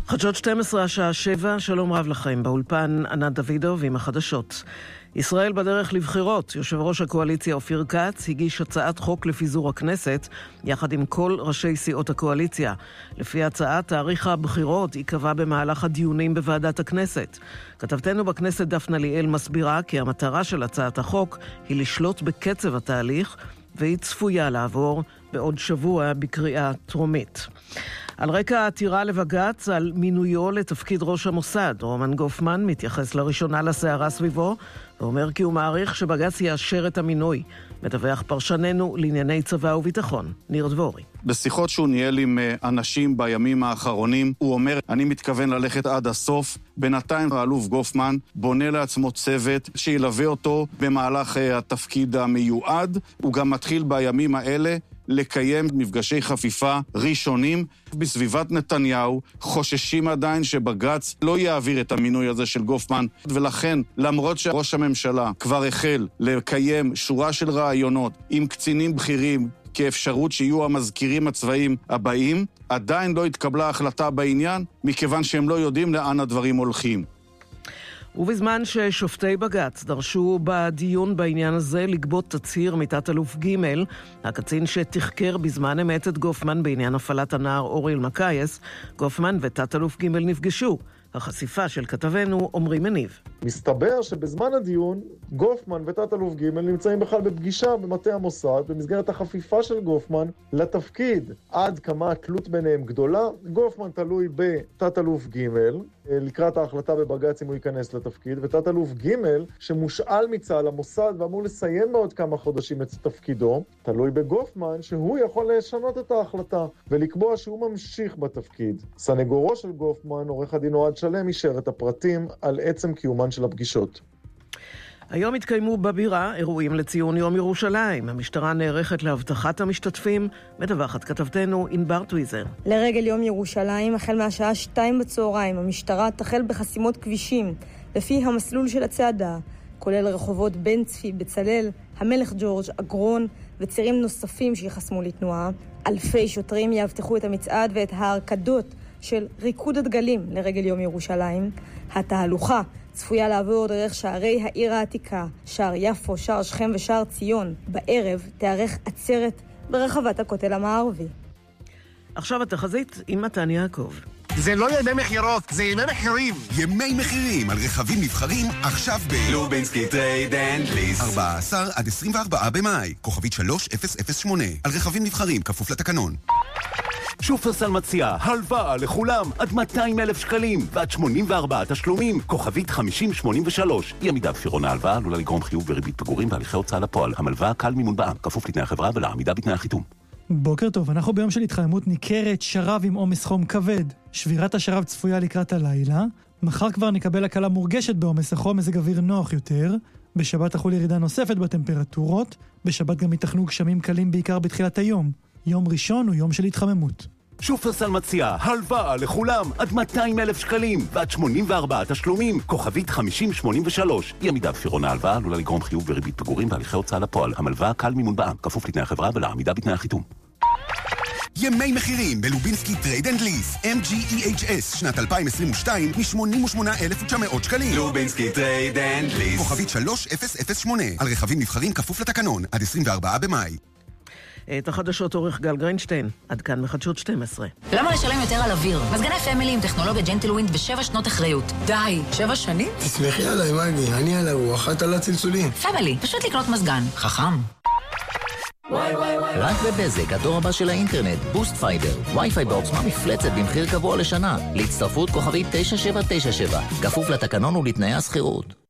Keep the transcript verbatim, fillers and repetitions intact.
חדשות שתים עשרה, השעה שבע, שלום רב לכם. באולפן ענת דוידוב עם החדשות. ישראל בדרך לבחירות. יושב ראש הקואליציה אופיר כץ הגיש הצעת חוק לפיזור הכנסת, יחד עם כל ראשי סיעות הקואליציה. לפי הצעה, תאריך הבחירות ייקבע במהלך הדיונים בוועדת הכנסת. כתבתנו בכנסת דפנה ליאל מסבירה כי המטרה של הצעת החוק היא לשלוט בקצב התהליך, והיא צפויה לעבור בעוד שבוע בקריאה טרומית. על רקע העתירה לבג"ץ על מינויו לתפקיד ראש המוסד, רומן גופמן מתייחס לראשונה לסערה סביבו, ואומר כי הוא מעריך שבג"ץ יאשר את המינוי. מדווח פרשננו לענייני צבא וביטחון, ניר דבורי. בשיחות שהוא ניהל עם אנשים בימים האחרונים, הוא אומר, אני מתכוון ללכת עד הסוף. בינתיים האלוף גופמן בונה לעצמו צוות שילווה אותו במהלך התפקיד המיועד. הוא גם מתחיל בימים האלה לקיים מפגשי חפיפה ראשונים. בסביבת נתניהו חוששים עדיין שבג"ץ לא יעביר את המינוי הזה של גופמן, ולכן למרות שראש הממשלה כבר החל לקיים שורה של רעיונות עם קצינים בכירים כאפשרות שיהיו המזכירים הצבאיים הבאים, עדיין לא התקבלה החלטה בעניין, מכיוון שהם לא יודעים לאן הדברים הולכים. ובזמן ששופטי בג"ץ דרשו בדיון בעניין הזה לגבות תצהיר מתת אלוף ג', הקצין שתחקר בזמן אמת את גופמן בעניין הפעלת הנער אורי אלמקייס, גופמן ותת אלוף ג' נפגשו. החשיפה של כתבנו עומרי מניב. מסתבר שבזמן הדיון גופמן ותת אלוף ג' נמצאים בכלל בפגישה במטה המוסד במסגרת החפיפה של גופמן לתפקיד. עד כמה התלות ביניהם גדולה, גופמן תלוי בתת אלוף ג' לקראת ההחלטה בבג"ץ אם הוא ייכנס לתפקיד, ותת אלוף ג' שמושאל מצה"ל למוסד ואמור לסיים בעוד כמה חודשים את תפקידו, תלוי בגופמן שהוא יכול לשנות את ההחלטה ולקבוע שהוא ממשיך בתפקיד. סנגורו של גופמן, עורך הדין אוהד שלם, אישר את הפרטים על עצם קיומן של הפגישות. היום התקיימו בבירה אירועים לציון יום ירושלים. המשטרה נערכת להבטחת המשתתפים, מדווחת כתבתנו ענבר טוויזר. לרגל יום ירושלים, החל מהשעה שתיים בצהריים, המשטרה תחל בחסימות כבישים, לפי המסלול של הצעדה, כולל רחובות בן צפי, בצלל, המלך ג'ורג', אגרון וצירים נוספים שיחסמו לתנועה. אלפי שוטרים יאבטחו את המצעד ואת ההרקדות של ריקוד הדגלים לרגל יום ירושלים. התהלוכה צפויה לעבור דרך שערי העיר העתיקה, שער יפו, שער שכם ושער ציון. בערב תארך עצרת ברחבת הכותל המערבי. עכשיו התחזית עם מתן יעקב. זה לא ימי מחירות, זה ימי מחירים. ימי מחירים על רכבים נבחרים עכשיו ב... לובינסקי טרייד אנד ליס. ארבעה עשר עד עשרים וארבעה במאי. כוכבית שלוש אפס אפס שמונה. על רכבים נבחרים כפוף לתקנון. שופרסל מציע הלוואה לכולם עד מאתיים אלף שקלים ועד שמונים וארבעה תשלומים, כוכבית חמישים שמונים ושלוש. אי עמידה בפירעון ההלוואה עלולה לגרום חיוב וריבית פיגורים והליכי הוצאה לפועל. המלוואה קל מימון בע"מ, כפוף לתנאי החברה ולעמידה בתנאי החיתום. בוקר טוב, אנחנו ביום של התחממות ניכרת, שרב עם עומס חום כבד. שבירת השרב צפויה לקראת הלילה. מחר כבר נקבל הקלה מורגשת בעומס החום, מזג אוויר נוח יותר. בשבת תחול ירידה נוספת בטמפרטורות. בשבת גם ייתכנו גשמים קלים בעיקר בתחילת היום. יום ראשון הוא יום של התחממות. שופרסל מציע הלוואה לכולם עד מאתיים אלף שקלים ועד שמונים וארבעה תשלומים, כוכבית חמישים שמונים ושלוש. אי עמידה בפירעון ההלוואה עלולה לגרום חיוב וריבית פיגורים והליכי הוצאה לפועל. המלוואה קל מימון בע"מ, כפוף לתנאי החברה ולעמידה בתנאי החיתום. ימי מחירים בלובינסקי טרייד אנד ליס. אם ג'י אי אייץ' אס שנת אלפיים עשרים ושתיים מ-שמונים ושמונה אלף ותשע מאות שקלים. לובינסקי טרייד אנד ליס. כוכבית שלוש אפס אפס שמונה. על רכבים נבחרים כפוף לתקנון עד עשרים וארבעה במאי. את החדשות עורך גל גרינשטיין. עד כאן מחדשות שתים עשרה. למה לשלם יותר על אוויר? מזגני פמילי עם טכנולוגיה ג'נטלווינד ושבע שנות אחריות. די, שבע שנים? תסמכי עליי, מגי, אני על הרוח, את על הצלצולים. פמילי, פשוט לקנות מזגן. חכם. רק בבזק, הדור הבא של האינטרנט, בוסט פייבר, וי-פיי בעוצמה מפלצת במחיר קבוע לשנה. להצטרפות כוכבית תשע שבע תשע שבע, כפוף לתקנון ולתנאי הסחירות.